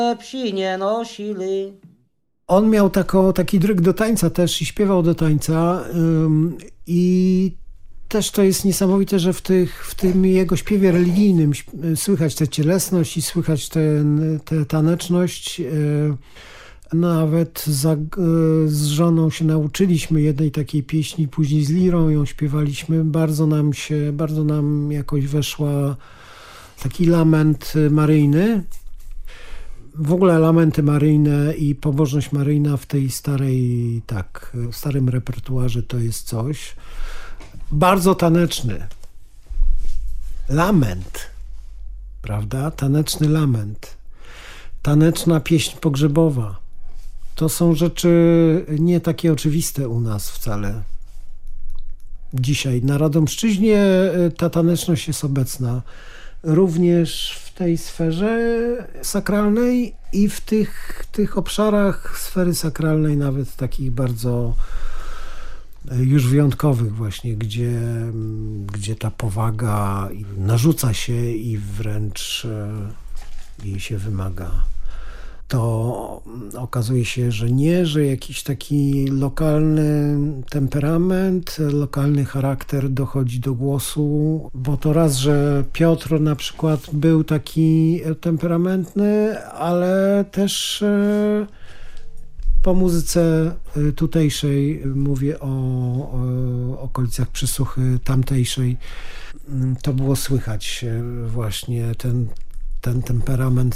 Psi nie nosili. On miał taki dryg do tańca też i śpiewał do tańca i też to jest niesamowite, że w tym jego śpiewie religijnym słychać tę cielesność i słychać tę taneczność. Nawet z żoną się nauczyliśmy jednej takiej pieśni, później z Lirą ją śpiewaliśmy. Bardzo nam jakoś weszła taki lament maryjny. W ogóle lamenty maryjne i pobożność maryjna w tej starym repertuarze to jest coś. Bardzo taneczny. Lament, prawda? Taneczny lament. Taneczna pieśń pogrzebowa. To są rzeczy nie takie oczywiste u nas wcale. Dzisiaj na Radomszczyźnie ta taneczność jest obecna. Również w tej sferze sakralnej i w tych obszarach sfery sakralnej, nawet takich bardzo już wyjątkowych właśnie, gdzie ta powaga narzuca się i wręcz jej się wymaga. To okazuje się, że jakiś taki lokalny temperament, lokalny charakter dochodzi do głosu, bo to raz, że Piotr na przykład był taki temperamentny, ale też po muzyce tutejszej, mówię o okolicach Przysuchy tamtejszej, to było słychać właśnie ten temperament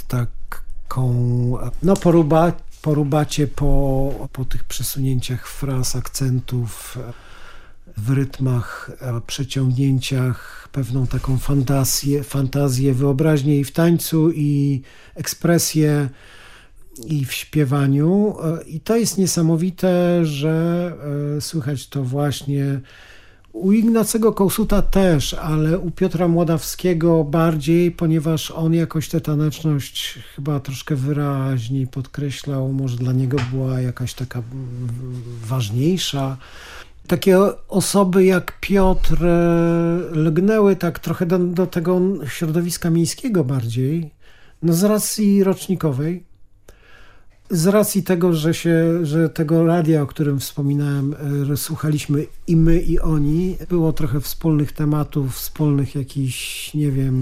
porubacie po tych przesunięciach fraz, akcentów, w rytmach, przeciągnięciach, pewną taką fantazję, wyobraźnię i w tańcu, i ekspresję, i w śpiewaniu. I to jest niesamowite, że słychać to właśnie u Ignacego Kołsuta też, ale u Piotra Młodawskiego bardziej, ponieważ on jakoś tę taneczność chyba troszkę wyraźniej podkreślał. Może dla niego była jakaś taka ważniejsza. Takie osoby jak Piotr lgnęły tak trochę do tego środowiska miejskiego bardziej, no z racji rocznikowej. Z racji tego, że tego radia, o którym wspominałem, słuchaliśmy i my, i oni, było trochę wspólnych tematów, wspólnych jakichś, nie wiem,